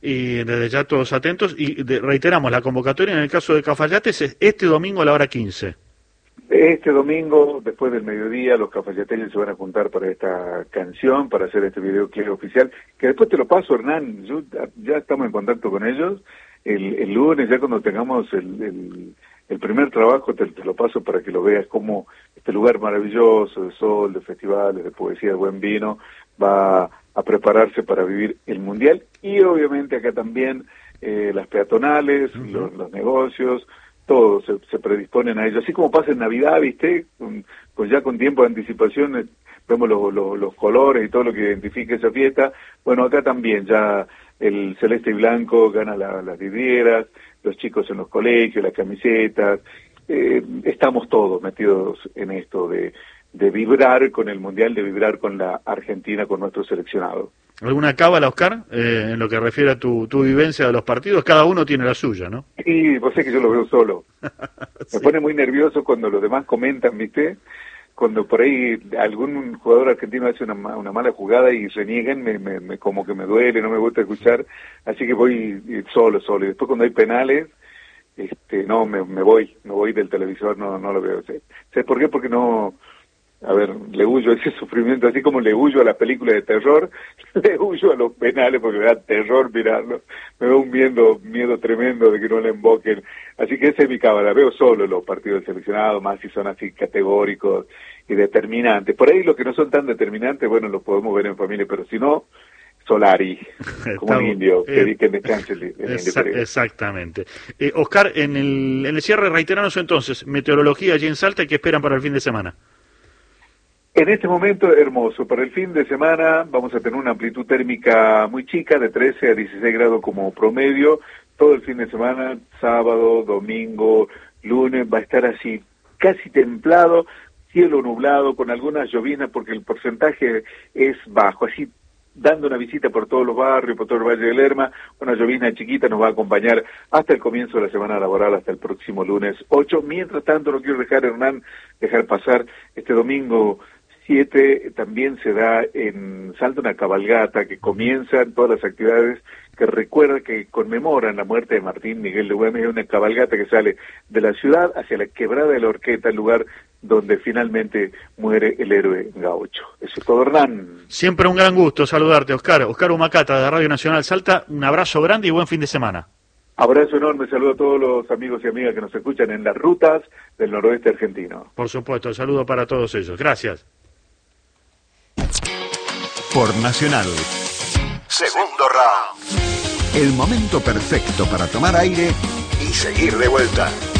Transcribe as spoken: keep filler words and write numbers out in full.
Y desde ya todos atentos. Y de, reiteramos, la convocatoria en el caso de Cafayates es este domingo a la hora quince. Este domingo, después del mediodía, los cafayateños se van a juntar para esta canción, para hacer este videoclip oficial, que después te lo paso, Hernán. Yo, ya estamos en contacto con ellos. El, el lunes, ya cuando tengamos el, el, el primer trabajo, te, te lo paso para que lo veas, como este lugar maravilloso de sol, de festivales, de poesía, de buen vino, va a prepararse para vivir el Mundial. Y obviamente acá también eh, las peatonales, uh-huh. los, los negocios, todos se, se predisponen a ello. Así como pasa en Navidad, ¿viste? Con, con ya con tiempo de anticipación eh, vemos los, los, los colores y todo lo que identifica esa fiesta. Bueno, acá también ya el celeste y blanco gana la, las vidrieras, los chicos en los colegios, las camisetas. Eh, estamos todos metidos en esto de, de vibrar con el Mundial, de vibrar con la Argentina, con nuestro seleccionado. ¿Alguna cábala, Oscar, eh, en lo que refiere a tu, tu vivencia de los partidos? Cada uno tiene la suya, ¿no? Sí, vos sabés que yo lo veo solo. Sí. Me pone muy nervioso cuando los demás comentan, ¿viste? Cuando por ahí algún jugador argentino hace una, una mala jugada y reniegan, me, me, me, como que me duele, no me gusta escuchar, así que voy solo, solo. Y después cuando hay penales, este, no, me, me voy, me voy del televisor, no, no lo veo. ¿Sabes por qué? Porque no... A ver, le huyo a ese sufrimiento, así como le huyo a las películas de terror, le huyo a los penales porque me da terror mirarlo, me da un miedo, miedo tremendo de que no le emboquen, así que esa es mi cábala, veo solo los partidos seleccionados, más si son así categóricos y determinantes. Por ahí los que no son tan determinantes, bueno, los podemos ver en familia, pero si no, Solari, como un indio, que, eh, que descanse el, el exa indio exactamente. Eh, Oscar, en el, en el cierre, reiteranos entonces, meteorología allí en Salta, ¿qué esperan para el fin de semana? En este momento, hermoso. Para el fin de semana vamos a tener una amplitud térmica muy chica, de trece a dieciséis grados como promedio. Todo el fin de semana, sábado, domingo, lunes, va a estar así, casi templado, cielo nublado, con algunas llovinas, porque el porcentaje es bajo, así dando una visita por todos los barrios, por todo el Valle del Lerma. Una llovizna chiquita nos va a acompañar hasta el comienzo de la semana laboral, hasta el próximo lunes ocho. Mientras tanto, no quiero dejar, Hernán, dejar pasar este domingo siete, también se da en Salta una cabalgata que comienzan todas las actividades que recuerdan, que conmemoran la muerte de Martín Miguel de Güemes. Es una cabalgata que sale de la ciudad hacia la Quebrada de la Horqueta, el lugar donde finalmente muere el héroe gaucho. Eso es todo, Hernán. Siempre un gran gusto saludarte, Oscar. Oscar Humacata, de Radio Nacional Salta, un abrazo grande y buen fin de semana. Abrazo enorme, saludo a todos los amigos y amigas que nos escuchan en las rutas del noroeste argentino. Por supuesto, saludo para todos ellos. Gracias. Por Nacional. Segundo round. El momento perfecto para tomar aire y seguir de vuelta.